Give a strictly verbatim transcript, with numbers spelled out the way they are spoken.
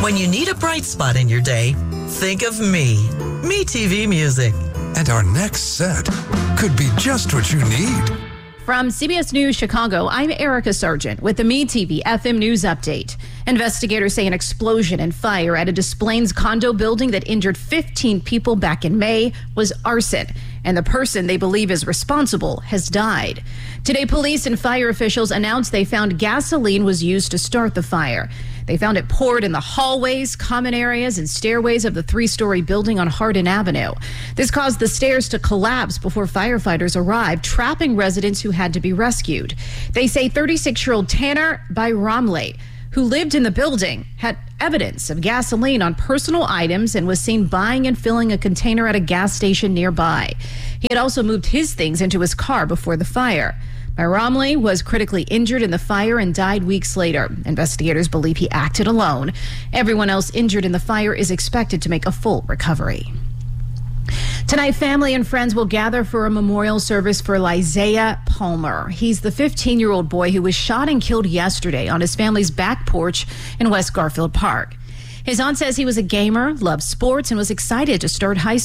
When you need a bright spot in your day, think of me. Me T V Music. And our next set could be just what you need. From C B S News Chicago, I'm Erica Sargent with the Me T V F M News Update. Investigators say an explosion and fire at a Des Plaines condo building that injured fifteen people back in May was arson, and the person they believe is responsible has died. Today, police and fire officials announced they found gasoline was used to start the fire. They found it poured in the hallways, common areas, and stairways of the three-story building on Hardin Avenue. This caused the stairs to collapse before firefighters arrived, trapping residents who had to be rescued. They say thirty-six-year-old Tanner Byramley, who lived in the building, had evidence of gasoline on personal items and was seen buying and filling a container at a gas station nearby. He had also moved his things into his car before the fire. Byramley was critically injured in the fire and died weeks later. Investigators believe he acted alone. Everyone else injured in the fire is expected to make a full recovery. Tonight, family and friends will gather for a memorial service for Lyzea Palmer. He's the fifteen-year-old boy who was shot and killed yesterday on his family's back porch in West Garfield Park. His aunt says he was a gamer, loved sports, and was excited to start high school.